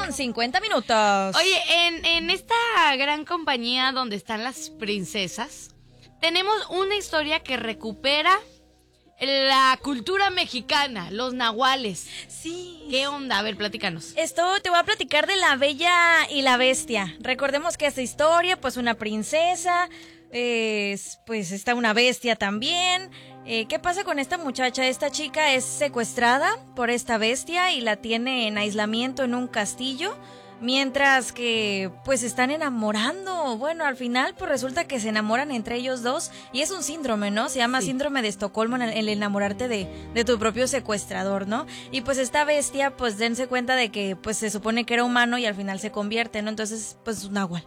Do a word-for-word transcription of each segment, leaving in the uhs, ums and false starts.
con cincuenta minutos. Oye, en, en esta gran compañía donde están las princesas, tenemos una historia que recupera la cultura mexicana, los nahuales. Sí. ¿Qué onda? A ver, platícanos. Esto te voy a platicar de La Bella y la Bestia. Recordemos que esta historia, pues una princesa, eh, pues está una bestia también. Eh, ¿Qué pasa con esta muchacha? Esta chica es secuestrada por esta bestia y la tiene en aislamiento en un castillo. Mientras que pues están enamorando. Bueno, al final pues resulta que se enamoran entre ellos dos. Y es un síndrome, ¿no? Se llama sí. síndrome de Estocolmo, el enamorarte de, de tu propio secuestrador, ¿no? Y pues esta bestia, pues dense cuenta de que pues se supone que era humano y al final se convierte, ¿no? Entonces pues un nahual.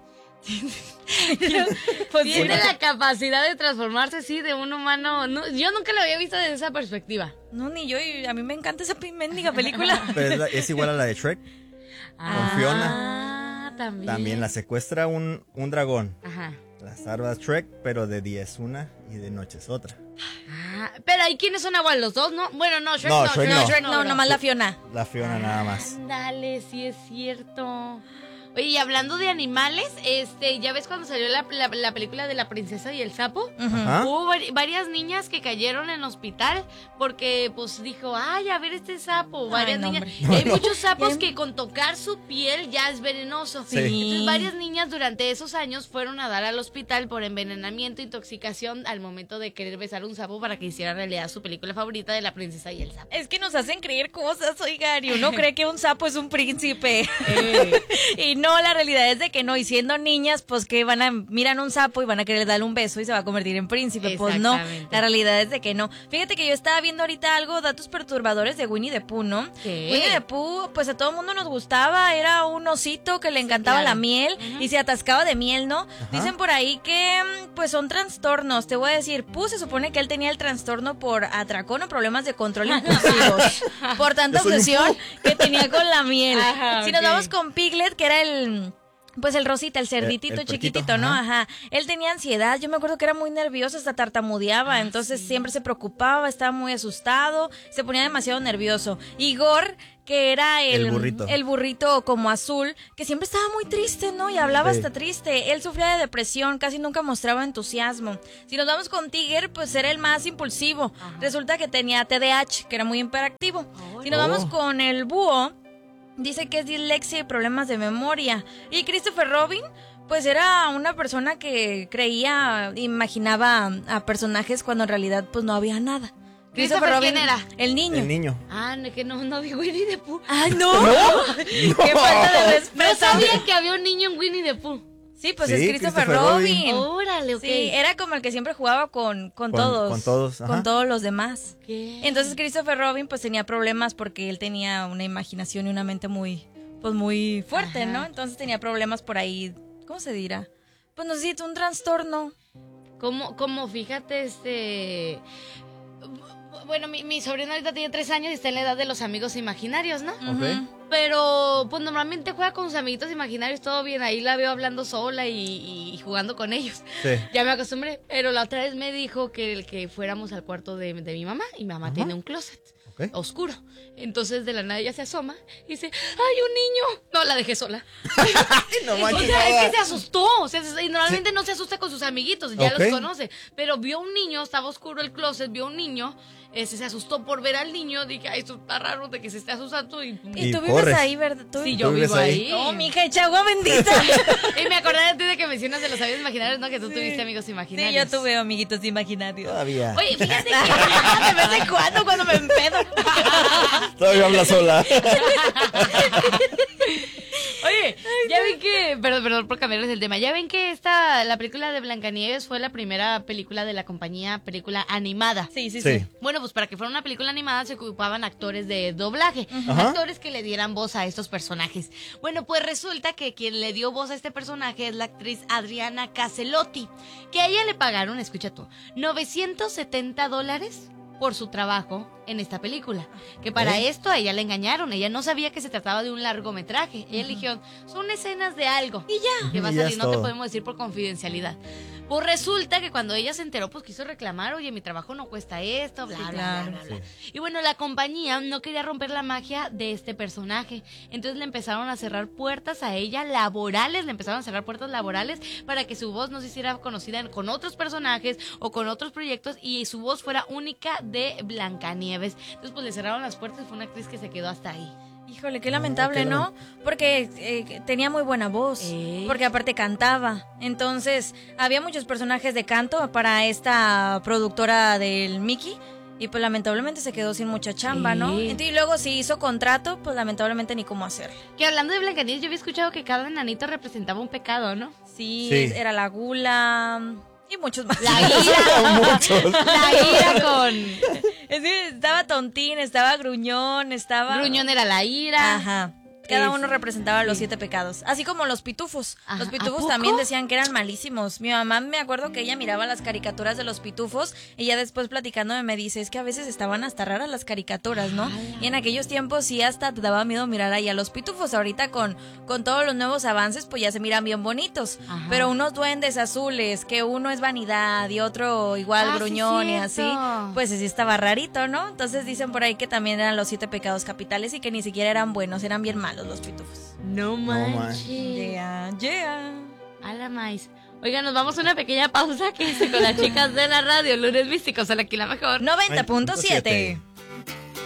Pues tiene la capacidad de transformarse, sí, de un humano. No, yo nunca lo había visto desde esa perspectiva. No, ni yo, y a mí me encanta esa mendiga película. Pero es, la, es igual a la de Shrek. Ah, con Fiona. También. También la secuestra un, un dragón. Ajá. La salva Shrek, pero de día es una y de noche es otra. Ah, pero ahí quiénes son igual, los dos, ¿no? Bueno, no, Shrek no. no, Shrek no, no, Shrek no, no nomás la Fiona. La Fiona ah, nada más. Dale, sí es cierto. Oye, y hablando de animales, este, ¿ya ves cuando salió la, la, la película de La Princesa y el Sapo? Ajá. Hubo vari- varias niñas que cayeron en hospital porque, pues, dijo, ay, a ver este sapo. Varias ay, no, niñas. no, hay no. muchos sapos Ya... que con tocar su piel ya es venenoso. Sí. Entonces, varias niñas durante esos años fueron a dar al hospital por envenenamiento, intoxicación, al momento de querer besar un sapo para que hiciera realidad su película favorita de La Princesa y el Sapo. Es que nos hacen creer cosas, oigan, y uno cree que un sapo es un príncipe. Eh. Y no, la realidad es de que no, y siendo niñas, pues que van a, miran un sapo y van a querer darle un beso y se va a convertir en príncipe. Pues no, la realidad es de que no. Fíjate que yo estaba viendo ahorita algo, datos perturbadores de Winnie the Pooh, ¿no? ¿Qué? Winnie the Pooh, pues a todo el mundo nos gustaba, era un osito que le encantaba sí, claro. la miel uh-huh. y se atascaba de miel, ¿no? Ajá. Dicen por ahí que, pues son trastornos, te voy a decir, Pooh se supone que él tenía el trastorno por atracón o problemas de control impulsivos, por tanta obsesión que tenía con la miel. Ajá, si okay. nos vamos con Piglet, que era el... Pues el Rosita, el cerditito el, el chiquitito, ¿no? Ajá. ajá. Él tenía ansiedad, yo me acuerdo que era muy nervioso, hasta tartamudeaba, ah, entonces sí. siempre se preocupaba, estaba muy asustado, se ponía demasiado nervioso. Igor, que era el, el burrito, el burrito como azul, que siempre estaba muy triste, ¿no? Y hablaba sí. hasta triste. Él sufría de depresión, casi nunca mostraba entusiasmo. Si nos vamos con Tiger, pues era el más impulsivo. Ajá. Resulta que tenía T D A H, que era muy hiperactivo. Oh, si nos oh. vamos con el búho, dice que es dislexia y problemas de memoria. Y Christopher Robin, pues era una persona que creía, imaginaba a personajes cuando en realidad pues no había nada. Christopher Robin, ¿quién era? El niño. El niño. Ah, no, que no, no vi Winnie the Pooh. ¡Ay, no! ¿No? ¡Qué falta de respeto! No sabía que había un niño en Winnie the Pooh. Sí, pues sí, es Christopher, Christopher Robin. Robin. Órale, ok. Sí, era como el que siempre jugaba con, con, con todos. Con todos, ajá. Con todos los demás. ¿Qué? Entonces Christopher Robin pues tenía problemas porque él tenía una imaginación y una mente muy, pues muy fuerte, ajá. ¿no? Entonces tenía problemas por ahí, ¿cómo se dirá? Pues no sé, un trastorno. Como, como fíjate, este... Bueno, mi, mi sobrino ahorita tiene tres años y está en la edad de los amigos imaginarios, ¿no? Ok. Pero, pues normalmente juega con sus amiguitos imaginarios, todo bien. Ahí la veo hablando sola y, y jugando con ellos. Sí. Ya me acostumbré. Pero la otra vez me dijo que, que fuéramos al cuarto de, de mi mamá. Y mi mamá uh-huh. tiene un closet okay. oscuro. Entonces de la nada ella se asoma y dice, ¡ay, un niño! No, la dejé sola. No manches. O sea, es que se asustó. O sea, y normalmente sí. no se asusta con sus amiguitos, ya okay. los conoce. Pero vio un niño, estaba oscuro el closet, vio un niño. Ese se asustó por ver al niño. Dije, ay, esto está raro de que se esté asustando. Y, y, y tú vives ahí, ¿verdad? ¿Tú? Sí, yo vivo ahí. ahí. Oh, mija, echa agua bendita. Y me acordé de ti de que mencionas de los amigos imaginarios, ¿no? Que tú sí. tuviste amigos imaginarios. Sí, yo tuve amiguitos imaginarios. Todavía. Oye, fíjate que... de vez en cuando, cuando me empedo. Todavía habla sola. Oye, ya ven que, perdón, perdón por cambiarles el tema, ya ven que esta, la película de Blancanieves fue la primera película de la compañía, película animada. Sí, sí, sí. sí. Bueno, pues para que fuera una película animada se ocupaban actores de doblaje, uh-huh. actores que le dieran voz a estos personajes. Bueno, pues resulta que quien le dio voz a este personaje es la actriz Adriana Caselotti, que a ella le pagaron, escucha tú, novecientos setenta dólares por su trabajo en esta película, que para ¿Eh? esto a ella le engañaron, ella no sabía que se trataba de un largometraje, ella uh-huh. eligió, son escenas de algo y ya, que va a y salir, no todo. te podemos decir por confidencialidad, Pues resulta que cuando ella se enteró, pues quiso reclamar, oye, mi trabajo no cuesta esto, bla, Sí, bla, claro. bla, bla, bla. Sí. Y bueno, la compañía no quería romper la magia de este personaje. Entonces le empezaron a cerrar puertas a ella laborales, le empezaron a cerrar puertas laborales para que su voz no se hiciera conocida con otros personajes o con otros proyectos y su voz fuera única de Blancanieves. Entonces pues le cerraron las puertas y fue una actriz que se quedó hasta ahí. Híjole, qué lamentable, qué ¿no? Porque eh, tenía muy buena voz, Ey. porque aparte cantaba. Entonces, había muchos personajes de canto para esta productora del Mickey y pues lamentablemente se quedó sin mucha chamba, ¿no? Ey. Y luego si hizo contrato, pues lamentablemente ni cómo hacerlo. Que hablando de Blancanieves, yo había escuchado que cada enanito representaba un pecado, ¿no? Sí, Sí. era la gula y muchos más. La ira. Muchos. La ira con... Es que estaba tontín, estaba gruñón, estaba... Gruñón era la ira. Ajá. Cada Es- uno representaba los sí. siete pecados. Así como los pitufos. Ajá, Los ¿a pitufos poco? también decían que eran malísimos. Mi mamá me acuerdo que ella miraba las caricaturas de los pitufos y ya después platicándome me dice, es que a veces estaban hasta raras las caricaturas, ¿no? Y en aquellos tiempos sí hasta te daba miedo mirar ahí a los pitufos. Ahorita con, con todos los nuevos avances pues ya se miran bien bonitos. Ajá. Pero unos duendes azules, que uno es vanidad y otro igual Ah, sí, gruñón y así, cierto. pues sí estaba rarito, ¿no? Entonces dicen por ahí que también eran los siete pecados capitales y que ni siquiera eran buenos, eran bien malos los pitufos. No manches. Yeah, yeah. A la maíz. Oiga, nos vamos a una pequeña pausa que con las chicas de la radio, Lunes Místicos, a la que la mejor. noventa punto siete.